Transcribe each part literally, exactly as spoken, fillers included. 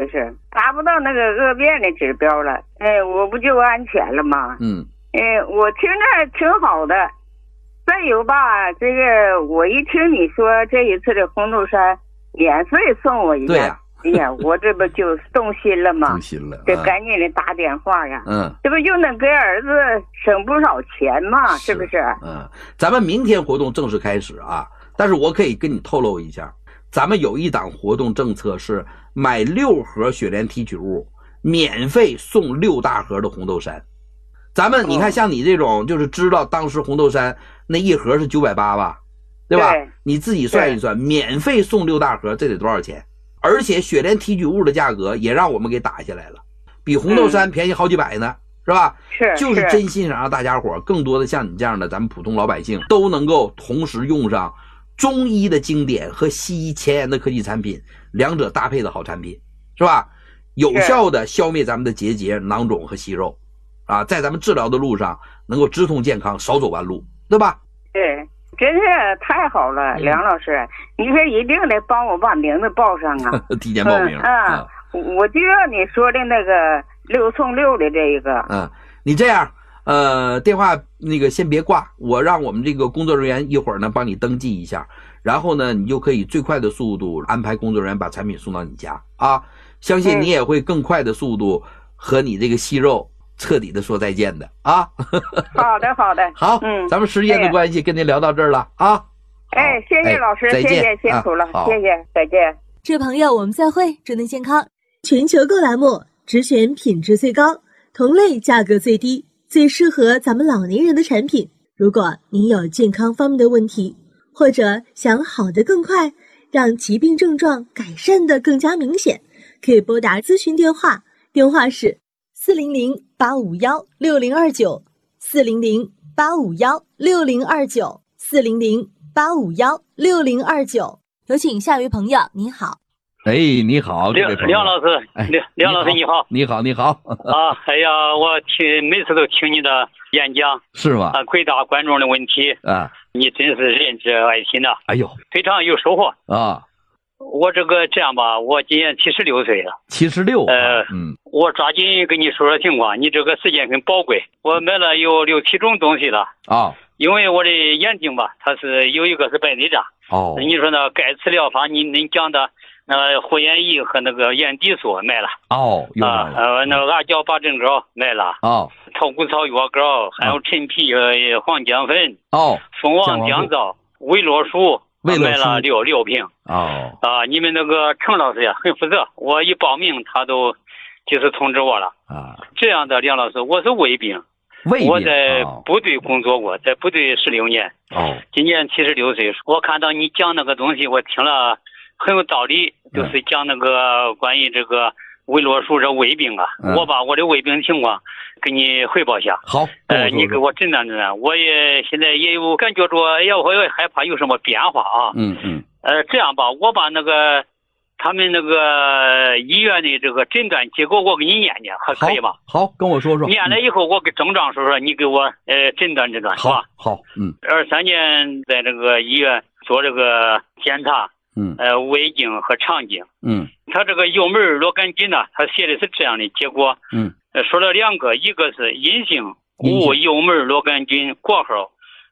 不是？达不到那个恶变的指标了，哎，我不就安全了吗？ 嗯， 哎，我听着挺好的。再有吧，这个我一听你说这一次的红豆杉免费送我一件， 对呀、啊， 哎呀，我这不就动心了吗？ 动心了， 这赶紧的打电话呀， 嗯， 这不就能给儿子省不少钱吗？是, 是不是？ 嗯，咱们明天活动正式开始啊，但是我可以跟你透露一下，咱们有一档活动政策是买六盒雪莲提取物，免费送六大盒的红豆杉。咱们你看，像你这种就是知道当时红豆杉那一盒是九百八吧，对吧？ 对， 你自己算一算，免费送六大盒，这得多少钱？而且雪莲提取物的价格也让我们给打下来了，比红豆杉便宜好几百呢，嗯、是吧？ 是， 就是真心想让大家伙更多的像你这样的咱们普通老百姓都能够同时用上中医的经典和西医前沿的科技产品，两者搭配的好产品，是吧？有效的消灭咱们的结节、囊肿和息肉。啊，在咱们治疗的路上能够直通健康，少走弯路，对吧？ 对，真是太好了，嗯、梁老师，你可一定得帮我把名字报上啊！ 提前报名啊、嗯嗯！我就要你说的那个六送六的这一个。 嗯，你这样，呃，电话那个先别挂，我让我们这个工作人员一会儿呢帮你登记一下，然后呢，你就可以最快的速度安排工作人员把产品送到你家啊！相信你也会更快的速度和你这个息肉彻底的说再见的啊！ 好的，好的， 好，嗯，咱们时间的关系，跟您聊到这儿了啊！ 哎，谢谢老师， 哎、 谢谢，辛苦了，啊、谢谢，再见。 这位朋友，我们再会，祝您健康。全球购栏目只选品质最高、同类价格最低、最适合咱们老年人的产品。如果您有健康方面的问题，或者想好得更快，让疾病症状改善得更加明显，可以拨打咨询电话，电话是四零零八五幺六零二九，四零零八五幺六零二九，四零零八五幺六零二九。有请下一位朋友，你好。 哎，你好， 梁梁老师，梁梁老师你好， 你好，你好。 啊，哎呀，我听每次都听你的演讲， 是吗？ 啊，回答观众的问题啊， 你真是仁至爱心呐！ 哎呦， 非常有收获啊。 我这个这样吧，我今年七十六岁了。 七十六， 呃， 嗯， 我抓紧跟你说说情况，你这个时间很宝贵。我买了有六七种东西了啊， 因为我的眼睛吧，它是有一个是白内障。 哦， 你说呢？钙磁疗法，你您讲的那护眼仪和那个眼底素买了。 哦，有啊，呃，那个阿胶八珍膏买了。 哦， 透骨草药膏，还有陈皮呃黄姜粉。 哦， 蜂王降皂、维罗舒。买了六六瓶哦啊！你们那个程老师呀，很负责。我一报名，他都就是通知我了啊。 这样的梁老师，我是卫兵， 卫兵我在部队工作过，在部队十六年。 哦， 今年七十六岁。我看到你讲那个东西，我听了很有道理，就是讲那个关于这个维罗舒这卫兵啊， 嗯、 我把我的卫兵情况给你汇报一下。 好， 呃，你给我诊断诊断。我也现在也有感觉说，哎呀，我也害怕有什么变化啊。 嗯嗯。 呃，这样吧，我把那个他们那个医院的这个诊断结果我给你念念，还可以吧？ 好，跟我说说。 念了以后，我给症状说说，你给我呃诊断诊断，是吧？ 好，嗯。 二三年在这个医院做这个检查， 嗯， 呃，胃镜和肠镜， 嗯， 他这个幽门螺杆菌呢，他写的是这样的结果， 嗯， 呃，说了两个，一个是阴性无幽门螺杆菌括号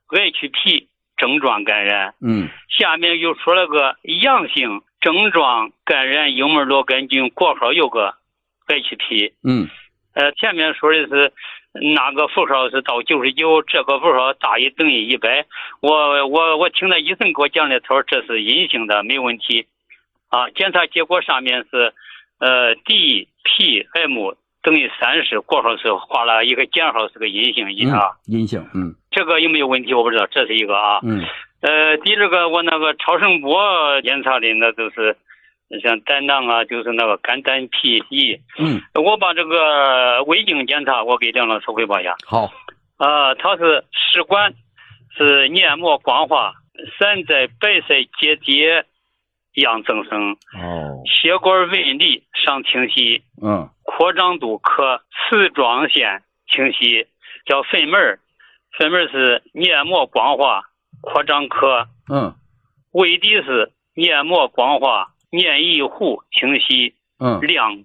H P 症状感染， 嗯， 下面又说了个阳性症状感染幽门螺杆菌括号有个 H P， 嗯， 呃，前面说的是那个符号是到九十九，这个符号大于等于一百。我我我听到医生给我讲的，他说这是阴性的，没问题。啊，检查结果上面是呃 D P M 等于三十，括号是画了一个减号，是个阴性一啊、 嗯，阴性，嗯， 这个有没有问题我不知道，这是一个啊， 嗯， 呃，第二个我那个超声波检查的那都是像胆囊啊，就是那个肝胆脾胰， 嗯， 我把这个胃镜检查，我给梁老师汇报一下。 好， 啊、呃，它是食管是黏膜光滑，散在白色结节样增生， 哦， 血管纹理上清晰， 嗯， 扩张度可丝状线清晰，叫粉门，粉门是黏膜光滑，扩张可， 嗯， 胃底是黏膜光滑，黏液糊清晰， 嗯， 亮